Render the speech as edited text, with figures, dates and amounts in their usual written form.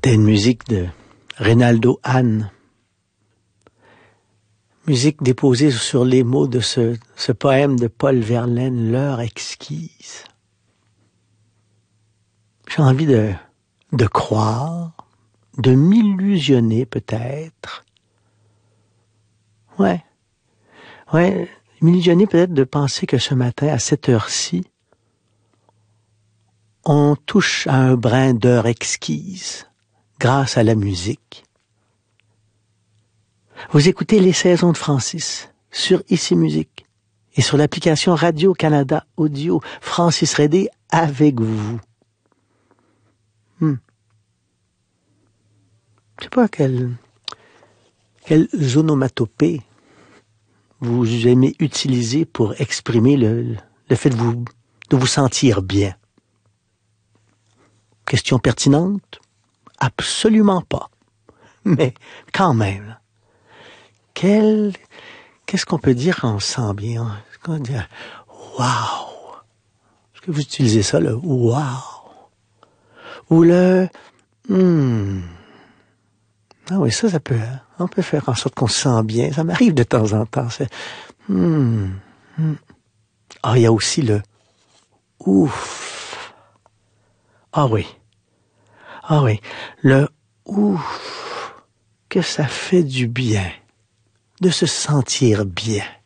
C'était une musique de Reynaldo Hahn. Musique déposée sur les mots de ce poème de Paul Verlaine, L'heure exquise. J'ai envie de croire, de m'illusionner peut-être. Ouais, m'illusionner peut-être de penser que ce matin, à cette heure-ci, on touche à un brin d'heure exquise grâce à la musique. Vous écoutez Les Saisons de Francis sur Ici Musique et sur l'application Radio-Canada Audio. Francis Redé avec vous. Je sais pas quelle onomatopée vous aimez utiliser pour exprimer le fait de vous sentir bien. Question pertinente? Absolument pas. Mais quand même. Qu'est-ce qu'on peut dire quand on se sent bien? Qu'on dit wow. Est-ce que vous utilisez ça, le wow? Ou le Ah oui, ça peut. On peut faire en sorte qu'on se sent bien. Ça m'arrive de temps en temps. C'est Ah, il y a aussi le ouf. Ah oui. Le ouf. Que ça fait du bien de se sentir bien.